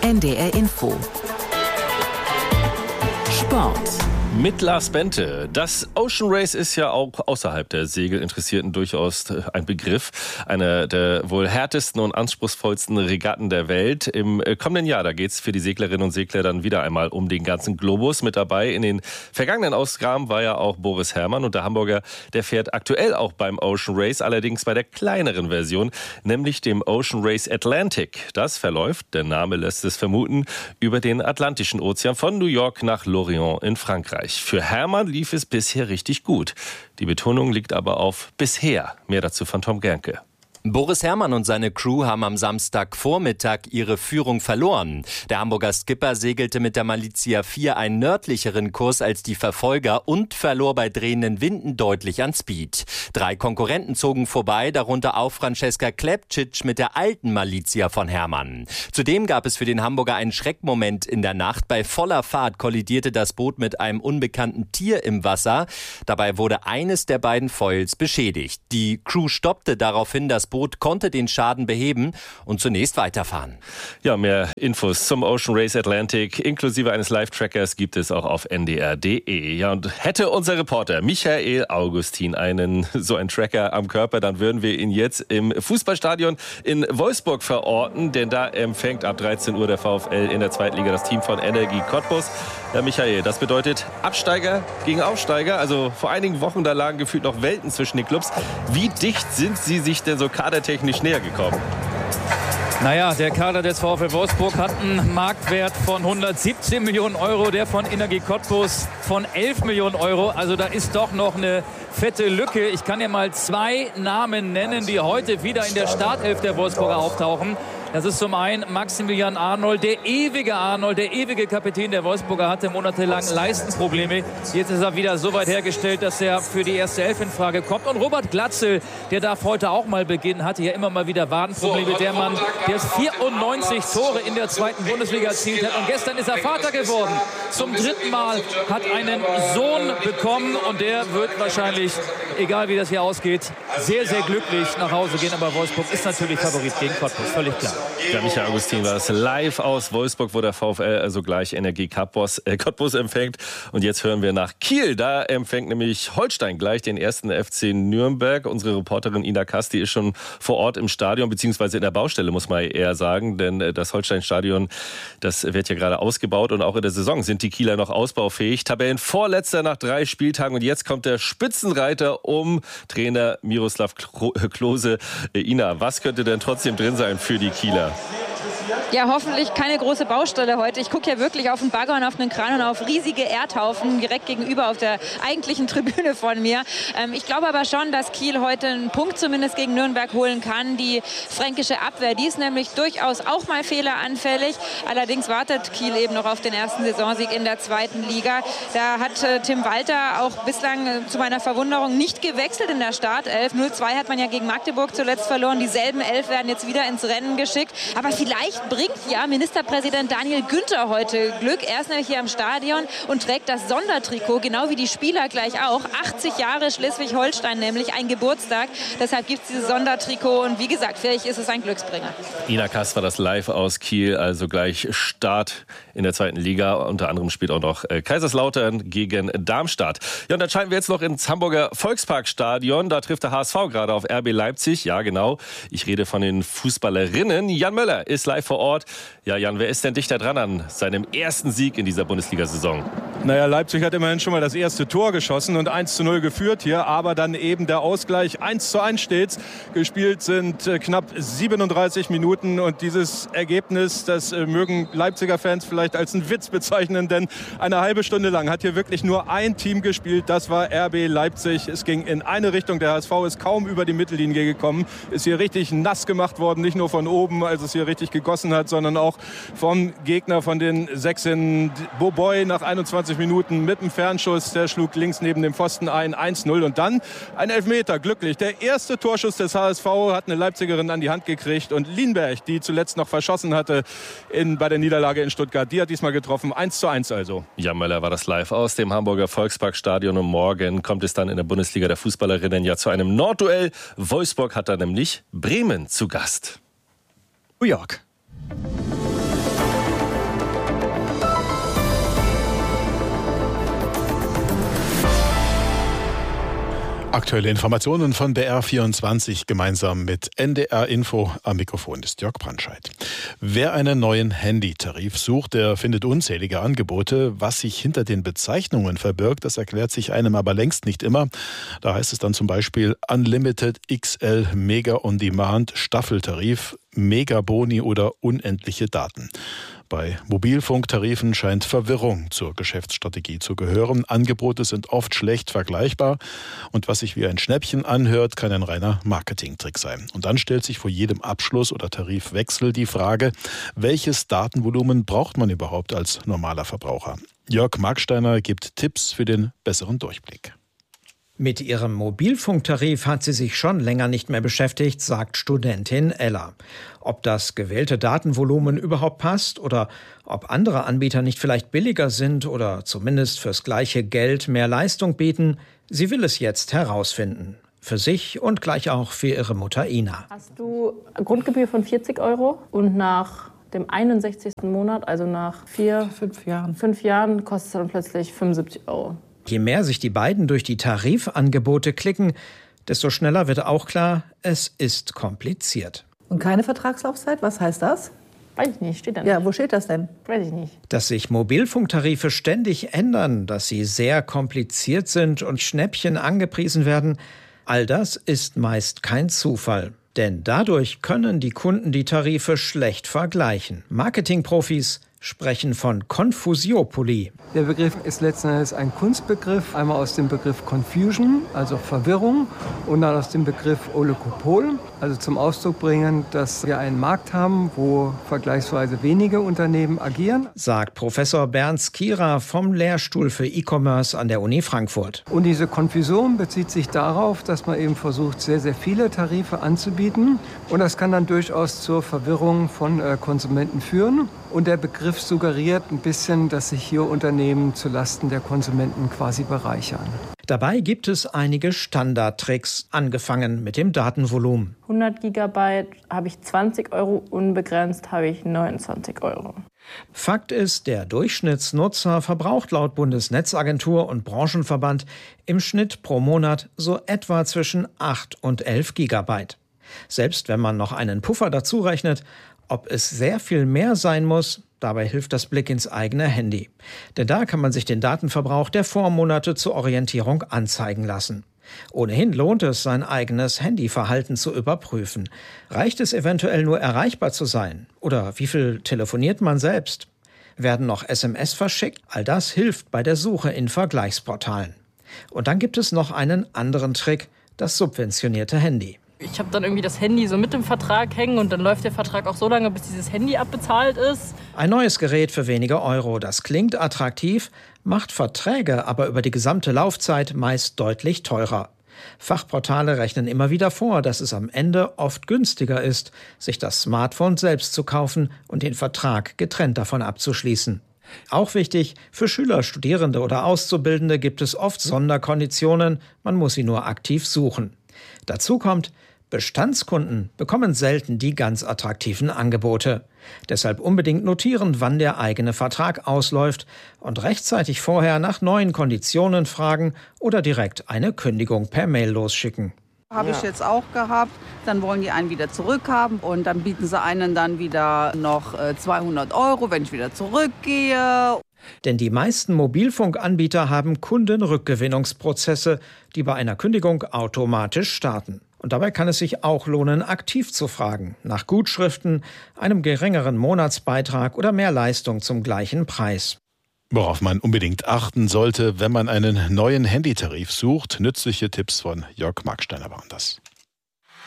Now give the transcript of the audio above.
NDR Info. Sport. Mit Lars Bente. Das Ocean Race ist ja auch außerhalb der Segelinteressierten durchaus ein Begriff. Eine der wohl härtesten und anspruchsvollsten Regatten der Welt. Im kommenden Jahr, da geht's für die Seglerinnen und Segler dann wieder einmal um den ganzen Globus. Mit dabei in den vergangenen Ausgaben war ja auch Boris Herrmann. Und der Hamburger, der fährt aktuell auch beim Ocean Race, allerdings bei der kleineren Version, nämlich dem Ocean Race Atlantic. Das verläuft, der Name lässt es vermuten, über den Atlantischen Ozean von New York nach Lorient in Frankreich. Für Herrmann lief es bisher richtig gut. Die Betonung liegt aber auf bisher. Mehr dazu von Tom Gernke. Boris Herrmann und seine Crew haben am Samstagvormittag ihre Führung verloren. Der Hamburger Skipper segelte mit der Malizia 4 einen nördlicheren Kurs als die Verfolger und verlor bei drehenden Winden deutlich an Speed. 3 Konkurrenten zogen vorbei, darunter auch Francesca Klepcic mit der alten Malizia von Herrmann. Zudem gab es für den Hamburger einen Schreckmoment in der Nacht. Bei voller Fahrt kollidierte das Boot mit einem unbekannten Tier im Wasser. Dabei wurde eines der beiden Foils beschädigt. Die Crew stoppte daraufhin das Boot, konnte den Schaden beheben und zunächst weiterfahren. Ja, mehr Infos zum Ocean Race Atlantic inklusive eines Live-Trackers gibt es auch auf ndr.de. Ja, und hätte unser Reporter Michael Augustin einen Tracker am Körper, dann würden wir ihn jetzt im Fußballstadion in Wolfsburg verorten, denn da empfängt ab 13 Uhr der VfL in der Zweitliga das Team von Energie Cottbus. Ja, Michael, das bedeutet Absteiger gegen Aufsteiger. Also vor einigen Wochen, da lagen gefühlt noch Welten zwischen den Clubs. Wie dicht sind sie sich denn so kadertechnisch näher gekommen? Naja, der Kader des VfL Wolfsburg hat einen Marktwert von 117 Millionen Euro, der von Energie Cottbus von 11 Millionen Euro. Also da ist doch noch eine fette Lücke. Ich kann dir mal 2 Namen nennen, die heute wieder in der Startelf der Wolfsburger auftauchen. Das ist zum einen Maximilian Arnold, der ewige Kapitän der Wolfsburger, hatte monatelang Leistenprobleme. Jetzt ist er wieder so weit hergestellt, dass er für die erste Elf in Frage kommt. Und Robert Glatzel, der darf heute auch mal beginnen, hatte ja immer mal wieder Wadenprobleme. Der Mann, der 94 Tore in der zweiten Bundesliga erzielt hat. Und gestern ist er Vater geworden. Zum 3. Mal hat einen Sohn bekommen. Und der wird wahrscheinlich, egal wie das hier ausgeht, sehr, sehr glücklich nach Hause gehen. Aber Wolfsburg ist natürlich Favorit gegen Cottbus, völlig klar. Ja, Michael Augustin war es live aus Wolfsburg, wo der VfL also gleich Energie Cottbus empfängt. Und jetzt hören wir nach Kiel. Da empfängt nämlich Holstein gleich den ersten FC Nürnberg. Unsere Reporterin Ina Kasti ist schon vor Ort im Stadion, beziehungsweise in der Baustelle, muss man eher sagen. Denn das Holstein-Stadion, das wird ja gerade ausgebaut. Und auch in der Saison sind die Kieler noch ausbaufähig. Tabellenvorletzter nach 3 Spieltagen. Und jetzt kommt der Spitzenreiter um Trainer Miroslav Klose. Ina, was könnte denn trotzdem drin sein für die Kieler? Ja, hoffentlich keine große Baustelle heute. Ich gucke ja wirklich auf den Bagger und auf den Kran und auf riesige Erdhaufen direkt gegenüber auf der eigentlichen Tribüne von mir. Ich glaube aber schon, dass Kiel heute einen Punkt zumindest gegen Nürnberg holen kann. Die fränkische Abwehr, die ist nämlich durchaus auch mal fehleranfällig. Allerdings wartet Kiel eben noch auf den ersten Saisonsieg in der zweiten Liga. Da hat Tim Walter auch bislang zu meiner Verwunderung nicht gewechselt in der Startelf. 0-2 hat man ja gegen Magdeburg zuletzt verloren. Dieselben 11 werden jetzt wieder ins Rennen geschickt. Aber vielleicht bringt ja Ministerpräsident Daniel Günther heute Glück. Er ist nämlich hier am Stadion und trägt das Sondertrikot, genau wie die Spieler gleich auch. 80 Jahre Schleswig-Holstein nämlich, ein Geburtstag. Deshalb gibt es dieses Sondertrikot und wie gesagt, vielleicht ist es ein Glücksbringer. Ina Kast war das live aus Kiel, also gleich Start in der zweiten Liga. Unter anderem spielt auch noch Kaiserslautern gegen Darmstadt. Ja, und dann schalten wir jetzt noch ins Hamburger Volksparkstadion. Da trifft der HSV gerade auf RB Leipzig. Ja, genau. Ich rede von den Fußballerinnen. Jan Möller ist live vor Ort. Ja, Jan, wer ist denn dichter dran an seinem ersten Sieg in dieser Bundesliga-Saison? Naja, Leipzig hat immerhin schon mal das erste Tor geschossen und 1:0 geführt hier, aber dann eben der Ausgleich 1:1 steht's. Gespielt sind knapp 37 Minuten und dieses Ergebnis, das mögen Leipziger Fans vielleicht als einen Witz bezeichnen, denn eine halbe Stunde lang hat hier wirklich nur ein Team gespielt, das war RB Leipzig. Es ging in eine Richtung, der HSV ist kaum über die Mittellinie gekommen, ist hier richtig nass gemacht worden, nicht nur von oben, als es hier richtig gegossen hat, sondern auch vom Gegner, von den Sechsen. Boboy nach 21 Minuten mit dem Fernschuss, der schlug links neben dem Pfosten ein, 1:0 und dann ein Elfmeter, glücklich. Der erste Torschuss des HSV hat eine Leipzigerin an die Hand gekriegt und Lienberg, die zuletzt noch verschossen hatte bei der Niederlage in Stuttgart, die hat diesmal getroffen, 1:1 also. Jan Möller war das live aus dem Hamburger Volksparkstadion und morgen kommt es dann in der Bundesliga der Fußballerinnen ja zu einem Nordduell. Wolfsburg hat da nämlich Bremen zu Gast. New York. Aktuelle Informationen von BR24 gemeinsam mit NDR Info. Am Mikrofon ist Jörg Brandscheid. Wer einen neuen Handytarif sucht, der findet unzählige Angebote. Was sich hinter den Bezeichnungen verbirgt, das erklärt sich einem aber längst nicht immer. Da heißt es dann zum Beispiel Unlimited XL Mega On Demand Staffeltarif, Megaboni oder unendliche Daten. Bei Mobilfunktarifen scheint Verwirrung zur Geschäftsstrategie zu gehören. Angebote sind oft schlecht vergleichbar und was sich wie ein Schnäppchen anhört, kann ein reiner Marketingtrick sein. Und dann stellt sich vor jedem Abschluss oder Tarifwechsel die Frage, welches Datenvolumen braucht man überhaupt als normaler Verbraucher? Jörg Marksteiner gibt Tipps für den besseren Durchblick. Mit ihrem Mobilfunktarif hat sie sich schon länger nicht mehr beschäftigt, sagt Studentin Ella. Ob das gewählte Datenvolumen überhaupt passt oder ob andere Anbieter nicht vielleicht billiger sind oder zumindest fürs gleiche Geld mehr Leistung bieten, sie will es jetzt herausfinden. Für sich und gleich auch für ihre Mutter Ina. Hast du Grundgebühr von 40 € und nach dem 61. Monat, also nach 5 Jahren, kostet es dann plötzlich 75 €. Je mehr sich die beiden durch die Tarifangebote klicken, desto schneller wird auch klar, es ist kompliziert. Und keine Vertragslaufzeit? Was heißt das? Weiß ich nicht, steht da nicht. Ja, wo steht das denn? Weiß ich nicht. Dass sich Mobilfunktarife ständig ändern, dass sie sehr kompliziert sind und Schnäppchen angepriesen werden, all das ist meist kein Zufall. Denn dadurch können die Kunden die Tarife schlecht vergleichen. Marketingprofis sprechen von Konfusiopolie. Der Begriff ist letzten Endes ein Kunstbegriff, einmal aus dem Begriff Confusion, also Verwirrung, und dann aus dem Begriff Oligopol, also zum Ausdruck bringen, dass wir einen Markt haben, wo vergleichsweise wenige Unternehmen agieren. Sagt Professor Bernd Skira vom Lehrstuhl für E-Commerce an der Uni Frankfurt. Und diese Konfusion bezieht sich darauf, dass man eben versucht, sehr, sehr viele Tarife anzubieten. Und das kann dann durchaus zur Verwirrung von Konsumenten führen. Und der Begriff suggeriert ein bisschen, dass sich hier Unternehmen zulasten der Konsumenten quasi bereichern. Dabei gibt es einige Standardtricks, angefangen mit dem Datenvolumen. 100 GB habe ich 20 €, unbegrenzt habe ich 29 €. Fakt ist, der Durchschnittsnutzer verbraucht laut Bundesnetzagentur und Branchenverband im Schnitt pro Monat so etwa zwischen 8 und 11 GB. Selbst wenn man noch einen Puffer dazu rechnet, ob es sehr viel mehr sein muss, dabei hilft das Blick ins eigene Handy. Denn da kann man sich den Datenverbrauch der Vormonate zur Orientierung anzeigen lassen. Ohnehin lohnt es, sein eigenes Handyverhalten zu überprüfen. Reicht es eventuell nur erreichbar zu sein? Oder wie viel telefoniert man selbst? Werden noch SMS verschickt? All das hilft bei der Suche in Vergleichsportalen. Und dann gibt es noch einen anderen Trick, das subventionierte Handy. Ich habe dann irgendwie das Handy so mit dem Vertrag hängen und dann läuft der Vertrag auch so lange, bis dieses Handy abbezahlt ist. Ein neues Gerät für wenige Euro, das klingt attraktiv, macht Verträge aber über die gesamte Laufzeit meist deutlich teurer. Fachportale rechnen immer wieder vor, dass es am Ende oft günstiger ist, sich das Smartphone selbst zu kaufen und den Vertrag getrennt davon abzuschließen. Auch wichtig, für Schüler, Studierende oder Auszubildende gibt es oft Sonderkonditionen, man muss sie nur aktiv suchen. Dazu kommt, Bestandskunden bekommen selten die ganz attraktiven Angebote. Deshalb unbedingt notieren, wann der eigene Vertrag ausläuft und rechtzeitig vorher nach neuen Konditionen fragen oder direkt eine Kündigung per Mail losschicken. Habe ich jetzt auch gehabt. Dann wollen die einen wieder zurückhaben und dann bieten sie einen dann wieder noch 200 €, wenn ich wieder zurückgehe. Denn die meisten Mobilfunkanbieter haben Kundenrückgewinnungsprozesse, die bei einer Kündigung automatisch starten. Und dabei kann es sich auch lohnen, aktiv zu fragen, nach Gutschriften, einem geringeren Monatsbeitrag oder mehr Leistung zum gleichen Preis. Worauf man unbedingt achten sollte, wenn man einen neuen Handytarif sucht. Nützliche Tipps von Jörg Marksteiner waren das.